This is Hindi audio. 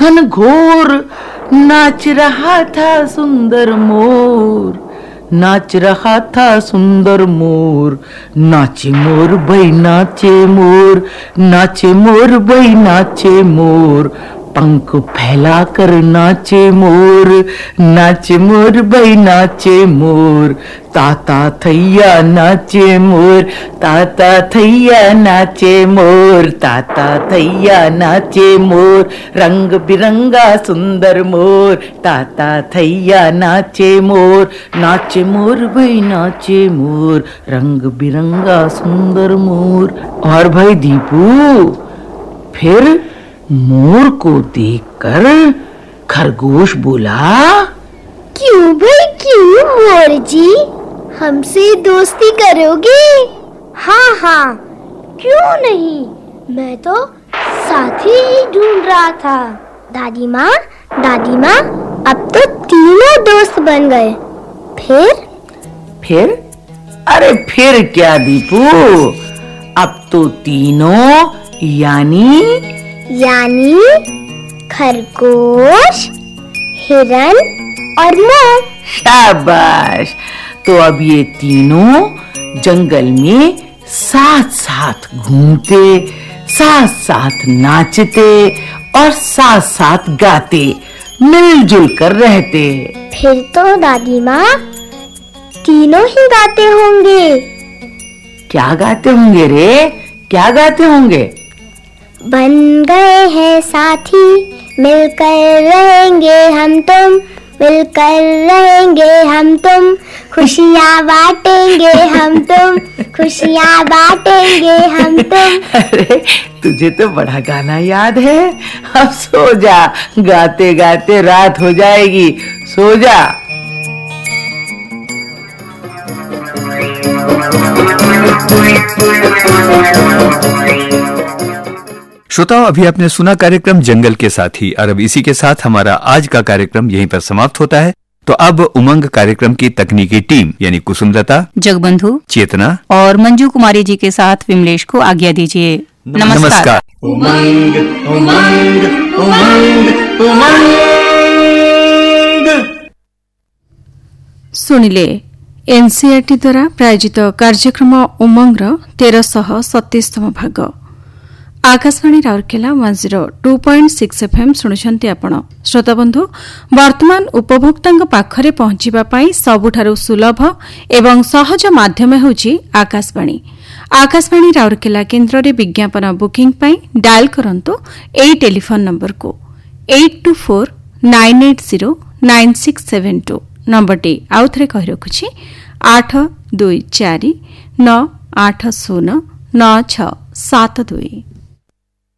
घनघोर नाच रहा था सुंदर मोर, नाच रहा था सुंदर मोर। नाचे मोर भाई नाचे मोर, नाचे मोर भाई नाचे मोर। पंख फैला कर नाचे मोर, नाचे मोर भाई नाचे मोर। ताता थैया नाचे मोर, ताता थैया नाचे मोर, ताता थैया नाचे मोर। रंग बिरंगा सुंदर मोर, ताता थैया नाचे मोर। नाचे मोर भाई नाचे मोर, रंग बिरंगा सुंदर मोर। और भाई दीपू, फिर मोर को देखकर खरगोश बोला, क्यों भाई क्यों मोर जी, हमसे दोस्ती करोगे? हाँ हाँ, क्यों नहीं, मैं तो साथी ही ढूंढ रहा था। दादी माँ, अब तो तीनों दोस्त बन गए। फिर? अरे फिर क्या दीपू, अब तो तीनों यानी खरगोश, हिरन और मोर। शाबाश। तो अब ये तीनों जंगल में साथ साथ घूमते, साथ साथ नाचते और साथ साथ गाते, मिलजुल कर रहते। फिर तो दादी माँ तीनों ही गाते होंगे। क्या गाते होंगे रे, क्या गाते होंगे? बन गए हैं साथी, मिलकर रहेंगे हम तुम, मिलकर रहेंगे हम तुम, खुशियाँ बांटेंगे हम तुम, खुशियाँ बांटेंगे हम तुम। अरे तुझे तो बड़ा गाना याद है। अब सो जा, गाते गाते रात हो जाएगी, सो जा। श्रोताओं, अभी आपने सुना कार्यक्रम जंगल के साथी, और अब इसी के साथ हमारा आज का कार्यक्रम यहीं पर समाप्त होता है। तो अब उमंग कार्यक्रम की तकनीकी टीम यानी कुसुमलता, जगबंधु, चेतना और मंजू कुमारी जी के साथ विमलेश को आज्ञा दीजिए। नमस्कार। उमंग उमंग उमंग उमंग। सुनिले एनसीईआरटी द्वारा प्रायोजित कार्यक्रम उमंगर 1327तम भाग। आकाशवाणी राउरकेला 102.6 FM शुणुछंती आपण। श्रोताबंधु, वर्तमान उपभोक्ता पाखरे पहुंचीबा पई सबुठारु सुलभ एवं सहज माध्यम हेउची आकाशवाणी। आकाशवाणी राउरकेला केन्द्र रे विज्ञापन बुकिंग पई डायल करंतु एई टेलीफोन नंबर को 824 980 9672। नंबरटी आउथरे कहि रखुछि 824 980 9672।